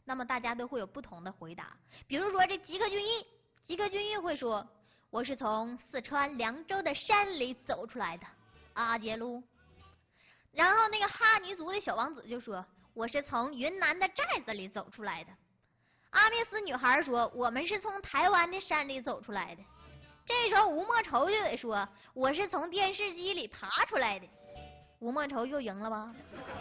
那么大家都会有不同的回答。比如说这吉克隽逸会说：“我是从四川凉州的山里走出来的，阿杰路。”然后那个哈尼族的小王子就说：“我是从云南的寨子里走出来的。”阿密斯女孩说：“我们是从台湾的山里走出来的。”这时候吴莫愁就得说：“我是从电视机里爬出来的。”吴莫愁又赢了吧？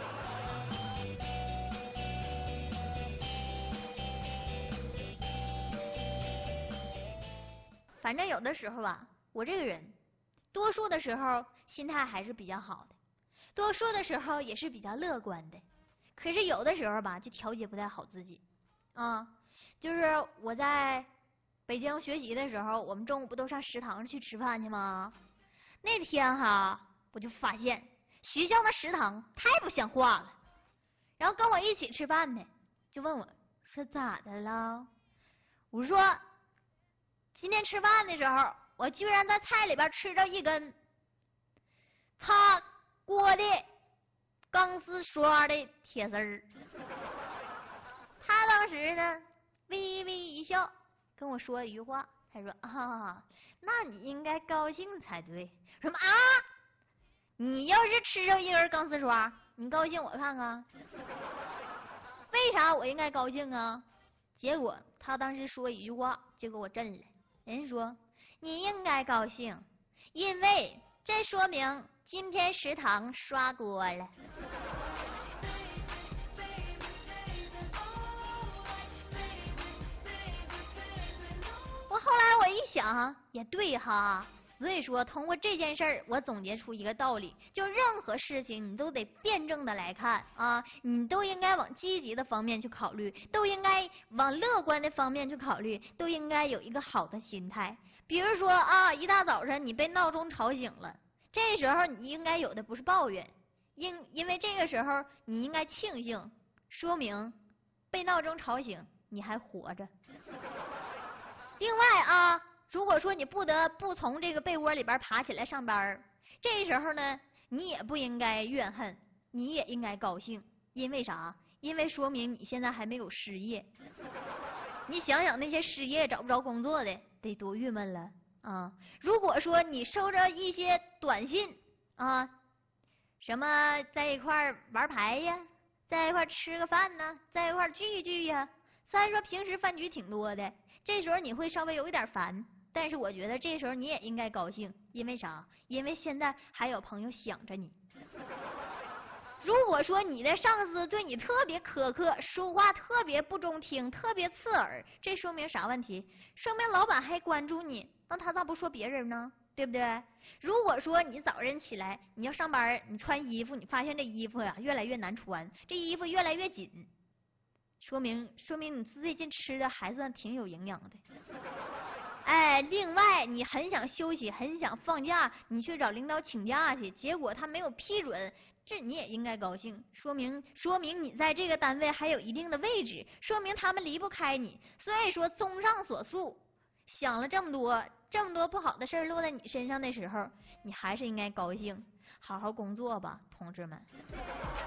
反正有的时候吧，我这个人，多数的时候心态还是比较好的，多数的时候也是比较乐观的。可是有的时候吧，就调节不太好自己。就是我在北京学习的时候，我们中午不都上食堂去吃饭去吗？那天哈，我就发现学校的食堂太不像话了。然后跟我一起吃饭的就问我说：“咋的了？”我说：“今天吃饭的时候，我居然在菜里边吃着一根擦锅的钢丝刷的铁丝儿。”他当时呢微微一笑，跟我说一句话，他说：“啊，那你应该高兴才对。”什么啊？你要是吃着一根钢丝刷，你高兴我看看？为啥我应该高兴啊？结果他当时说一句话就给我震了。人说：“你应该高兴，因为这说明今天食堂刷锅了。”后来我一想，也对哈。所以说，通过这件事儿，我总结出一个道理：就任何事情你都得辩证的来看啊，你都应该往积极的方面去考虑，都应该往乐观的方面去考虑，都应该有一个好的心态。比如说啊，一大早上你被闹钟吵醒了，这时候你应该有的不是抱怨，因为这个时候你应该庆幸，说明被闹钟吵醒你还活着。另外啊，如果说你不得不从这个被窝里边爬起来上班，这时候呢，你也不应该怨恨，你也应该高兴。因为啥？因为说明你现在还没有失业。你想想那些失业找不着工作的，得多郁闷了啊！如果说你收着一些短信啊，什么在一块玩牌呀，在一块吃个饭呢，在一块聚一聚呀，虽然说平时饭局挺多的，这时候你会稍微有一点烦，但是我觉得这时候你也应该高兴。因为啥？因为现在还有朋友想着你。如果说你的上司对你特别苛刻，说话特别不中听，特别刺耳，这说明啥问题？说明老板还关注你，那他咋不说别人呢？对不对？如果说你早晨起来你要上班，你穿衣服，你发现这衣服呀越来越难穿，这衣服越来越紧，说明你最近吃的还算挺有营养的。哎，另外你很想休息，很想放假，你去找领导请假去，结果他没有批准，这你也应该高兴，说明你在这个单位还有一定的位置，说明他们离不开你。所以说，综上所述，想了这么多不好的事儿落在你身上的时候，你还是应该高兴，好好工作吧，同志们。